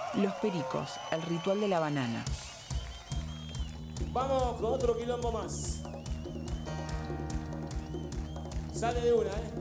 Los Pericos, el ritual de la banana. Vamos con otro quilombo más. Sale de una, ¿eh?